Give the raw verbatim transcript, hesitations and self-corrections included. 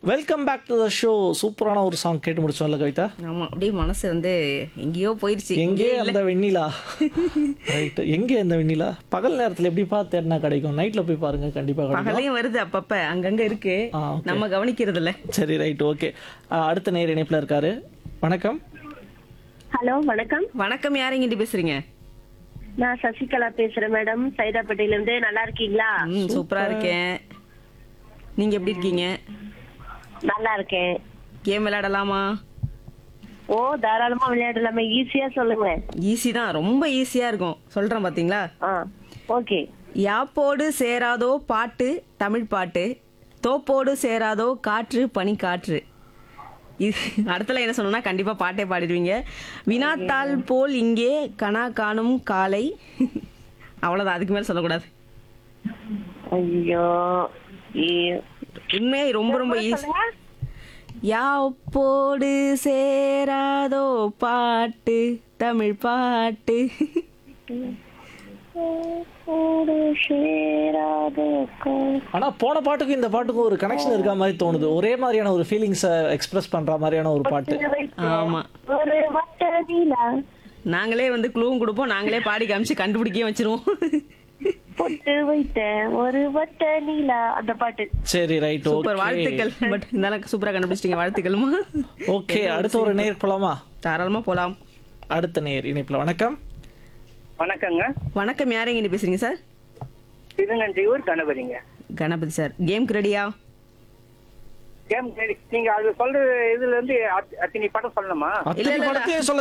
Welcome back to the show. சூப்பரான ஒரு song கேட்டு முடிச்சோம்ல கவிதா. ஆமா அப்படியே மனசு வந்து எங்கேயோ போயிருச்சு. எங்கே இங்கே இல்ல. அந்த வெண்ணிலா? ரைட், எங்கே அந்த வெண்ணிலா? பகல் நேரத்துல எப்படிப்பா தேடினா கிடைக்கும்? நைட்ல போய் பாருங்க, கண்டிப்பா கிடைக்கும். பகலையும் வருது அப்பப்ப அங்கங்க இருக்கு. ஆ, okay. நம்ம கவனிக்கிறது இல்ல. சரி, ரைட், ஓகே. அடுத்த நேர் இணைப்புல இருக்காரு. வணக்கம். ஹலோ வணக்கம். வணக்கம், யாருங்கிட்ட பேசுறீங்க? நான் சசிகலா பேசுறேன் மேடம், சைதாப்பேட்டையில இருந்து. நல்லா இருக்கீங்களா? ம் சூப்பரா இருக்கேன். நீங்க எப்படி இருக்கீங்க? நல்லா இருக்கேன். கேம் விளையாடலாமா? ஓ தாராளமா விளையாடலாமே. ஈஸியா சொல்லுங்க. ஈஸி தான், ரொம்ப ஈஸியா இருக்கும். சொல்றேன் பாத்தீங்களா? ஆ ஓகே. யாப்போடு சேராதோ பாட்டு தமிழ் பாட்டு, தோப்போடு சேராதோ காற்று பனி காற்று. இது அடுத்தல என்ன சொன்னா கண்டிப்பா பாட்டே பாடிடுவீங்க. வினாத்தாள் போல் இங்கே கனா காணும் காலை. அவ்வளவுதான், அதுக்கு மேல சொல்லக்கூடாது. ஐயோ உண்மையே ரொம்ப ரொம்ப ஈஸி. யாப்போடு சேராதோ பாட்டு தமிழ் பாட்டு. ஆனா போன பாட்டுக்கும் இந்த பாட்டுக்கும் ஒரு கனெக்ஷன் இருக்க மாதிரி தோணுது. ஒரே மாதிரியான ஒரு ஃபீலிங்ஸை எக்ஸ்பிரஸ் பண்ற மாதிரியான ஒரு பாட்டு. ஆமா, ஒரு வட்ட நீலா நாங்களே வந்து க்ளூவும் கொடுப்போம், நாங்களே பாடி காமிச்சு கண்டுபிடிக்க வச்சிருவோம். பொட்டு வைத்த ஒரு வட்ட நீலா, அந்த பாட்டு. சரி, ரைட், சூப்பர், ஓகே. வாழ்த்துக்கள். பட் இருந்தாலும் சூப்பரா கண்டுபிடிச்சிட்டீங்க, வாழ்த்துக்கள்மா. ஓகே, அடுத்த ஒரு நேர் போலாமா? தாராளமா போலாம். அடுத்த நேர் இணைப்புல. வணக்கம். வணக்கங்க. வணக்கம், யாரைங்க பேசுறீங்க சார்? திருநன்றியூர் கணபதிங்க. கணபதி சார், கேம்க்கு ரெடியா? கேம் நீங்க அது சொல்ற இதுல இருந்து அத்- அத்தனை படம் சொல்லணுமா? அத்தனை இல்ல, இல்ல. படத்தையும் சொல்ல